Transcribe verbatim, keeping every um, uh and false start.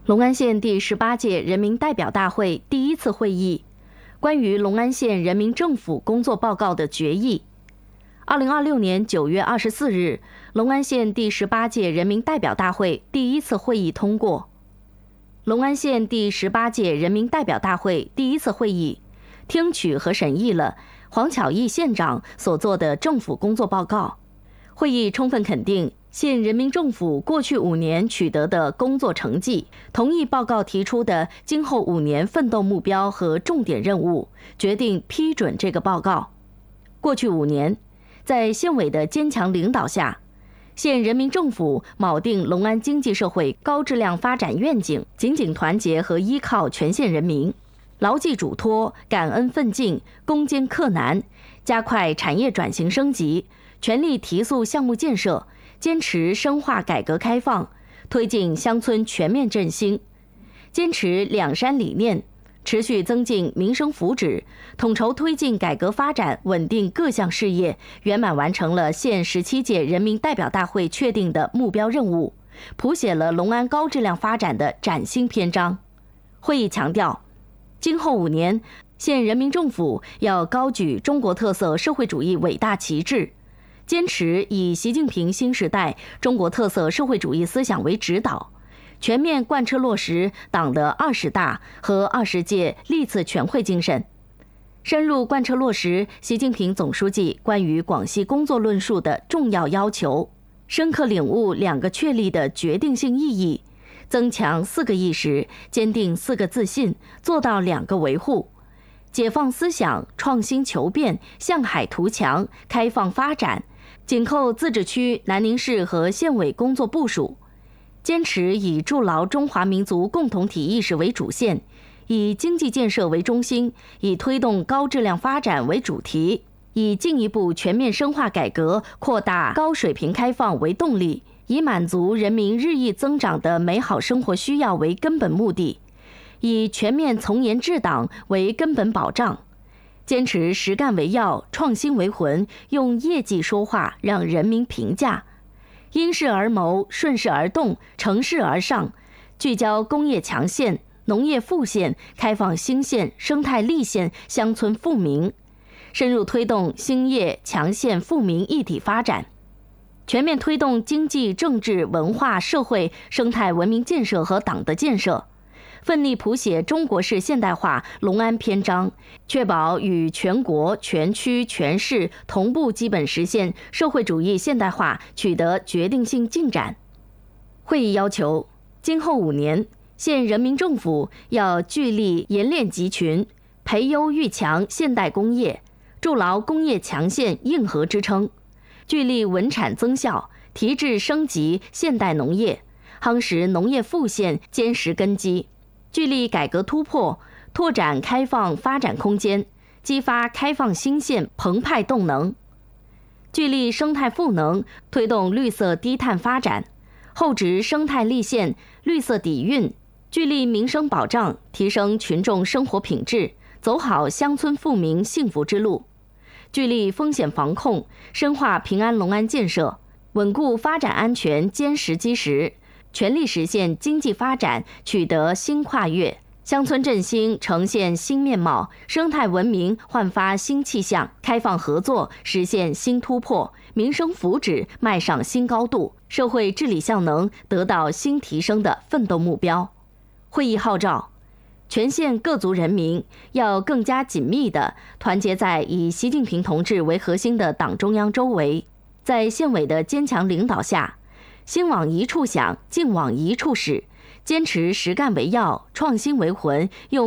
隆安县第十八届人民代表大会第一次会议，关于隆安县人民政府工作报告的决议。二零二六年九月二十四日，隆安县第十八届人民代表大会第一次会议通过。隆安县第十八届人民代表大会第一次会议听取和审议了黄巧益县长所做的政府工作报告。会议充分肯定县人民政府过去五年取得的工作成绩，同意报告提出的今后五年奋斗目标和重点任务，决定批准这个报告。过去五年，在县委的坚强领导下，县人民政府铆定隆安经济社会高质量发展愿景，紧紧团结和依靠全县人民，牢记嘱托，感恩奋进，攻坚克难，加快产业转型升级，全力提速项目建设，坚持深化改革开放，推进乡村全面振兴，坚持两山理念，持续增进民生福祉，统筹推进改革发展，稳定各项事业，圆满完成了县十七届人民代表大会确定的目标任务，谱写了隆安高质量发展的崭新篇章。会议强调，今后五年，县人民政府要高举中国特色社会主义伟大旗帜，坚持以习近平新时代中国特色社会主义思想为指导，全面贯彻落实党的二十大和二十届历次全会精神，深入贯彻落实习近平总书记关于广西工作论述的重要要求，深刻领悟两个确立的决定性意义，增强四个意识，坚定四个自信，做到两个维护，解放思想，创新求变，向海图强，开放发展，紧扣自治区南宁市和县委工作部署，坚持以筑牢中华民族共同体意识为主线，以经济建设为中心，以推动高质量发展为主题，以进一步全面深化改革，扩大高水平开放为动力，以满足人民日益增长的美好生活需要为根本目的，以全面从严治党为根本保障，坚持实干为要，创新为魂，用业绩说话，让人民评价，因势而谋，顺势而动，乘势而上，聚焦工业强县、农业富县，开放新县、生态立县、乡村富民，深入推动兴业强县富民一体发展，全面推动经济、政治、文化、社会、生态文明建设和党的建设，奋力谱写中国式现代化隆安篇章，确保与全国、全区、全市同步基本实现社会主义现代化取得决定性进展。会议要求，今后五年，县人民政府要聚力研练集群，培优育强现代工业，筑牢工业强县硬核支撑，聚力稳产增效，提质升级现代农业，夯实农业富县坚实根基，聚力改革突破，拓展开放发展空间，激发开放新县澎湃动能；聚力生态赋能，推动绿色低碳发展，厚植生态立县，绿色底蕴；聚力民生保障，提升群众生活品质，走好乡村富民幸福之路；聚力风险防控，深化平安隆安建设，稳固发展安全坚实基石，全力实现经济发展取得新跨越，乡村振兴呈现新面貌，生态文明焕发新气象，开放合作实现新突破，民生福祉迈上新高度，社会治理效能得到新提升的奋斗目标。会议号召，全县各族人民要更加紧密地团结在以习近平同志为核心的党中央周围，在县委的坚强领导下，心往一处想，劲往一处使，坚持实干为要，创新为魂，用